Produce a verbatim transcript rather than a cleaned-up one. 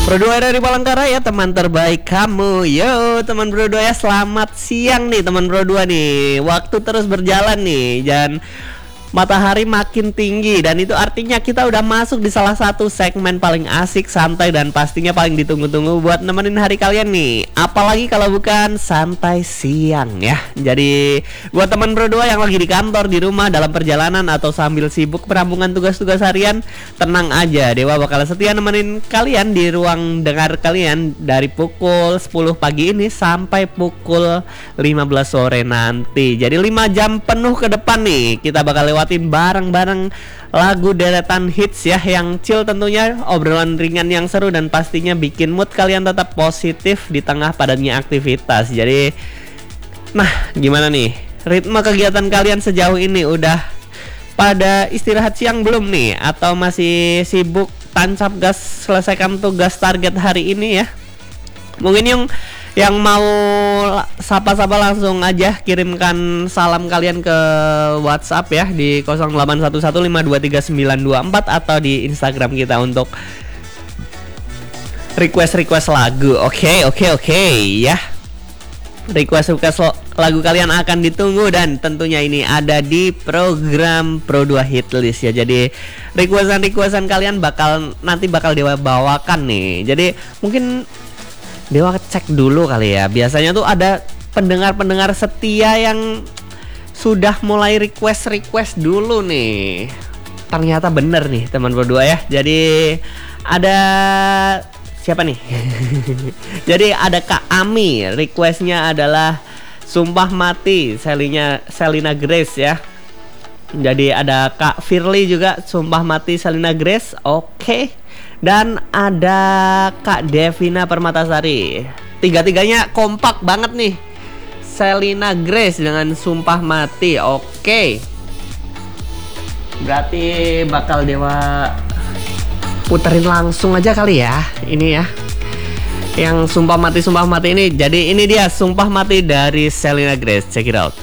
Bro dua dari Palangkaraya ya, teman terbaik kamu. Yo teman Bro dua ya, selamat siang nih teman Bro dua nih. Waktu terus berjalan nih dan matahari makin tinggi, dan itu artinya kita udah masuk di salah satu segmen paling asik, santai, dan pastinya paling ditunggu-tunggu buat nemenin hari kalian nih. Apalagi kalau bukan santai siang ya. Jadi buat teman Bro dua yang lagi di kantor, di rumah, dalam perjalanan, atau sambil sibuk perampungan tugas-tugas harian, tenang aja, Dewa bakal setia nemenin kalian di ruang dengar kalian dari pukul sepuluh pagi ini sampai pukul lima belas sore nanti. Jadi lima jam penuh ke depan nih kita bakal lewat bareng-bareng lagu deretan hits ya, yang chill tentunya, obrolan ringan yang seru, dan pastinya bikin mood kalian tetap positif di tengah padatnya aktivitas. Jadi nah gimana nih ritme kegiatan kalian sejauh ini? Udah pada istirahat siang belum nih? Atau masih sibuk tancap gas selesaikan tugas target hari ini ya? Mungkin yang yang mau sapa-sapa langsung aja kirimkan salam kalian ke WhatsApp ya di nol delapan satu satu lima dua tiga sembilan dua empat, atau di Instagram kita untuk request-request lagu. Oke, oke, oke ya. Request-request lagu kalian akan ditunggu, dan tentunya ini ada di program Pro dua Hitlist ya. Jadi requestan-requestan kalian bakal nanti bakal Dewa bawakan nih. Jadi mungkin Dewa cek dulu kali ya. Biasanya tuh ada pendengar-pendengar setia yang sudah mulai request-request dulu nih. Ternyata bener nih teman berdua ya. Jadi ada siapa nih? Jadi ada Kak Ami, requestnya adalah Sumpah Mati Selina, Selina Grace ya. Jadi ada Kak Firly juga, Sumpah Mati Selina Grace. Oke. Dan ada Kak Devina Permatasari. Tiga-tiganya kompak banget nih. Selina Grace dengan Sumpah Mati. Oke. Berarti bakal Dewa puterin langsung aja kali ya ini ya, yang Sumpah Mati Sumpah Mati ini. Jadi ini dia Sumpah Mati dari Selina Grace. Check it out.